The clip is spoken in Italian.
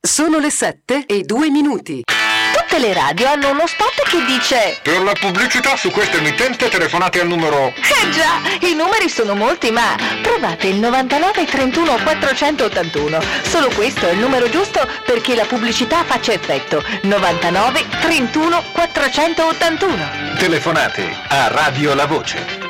Sono le 7:02. Tutte le radio hanno uno spot che dice: per la pubblicità su questa emittente telefonate al numero... già, i numeri sono molti, ma provate il 99 31 481. Solo questo è il numero giusto perché la pubblicità faccia effetto. 99 31 481. Telefonate a Radio La Voce.